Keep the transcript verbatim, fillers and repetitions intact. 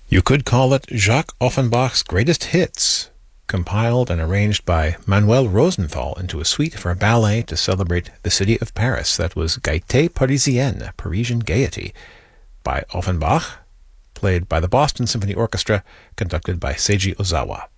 You could call it Jacques Offenbach's Greatest Hits, compiled and arranged by Manuel Rosenthal into a suite for a ballet to celebrate the city of Paris. That was Gaieté Parisienne, Parisian Gaiety, by Offenbach, played by the Boston Symphony Orchestra, conducted by Seiji Ozawa.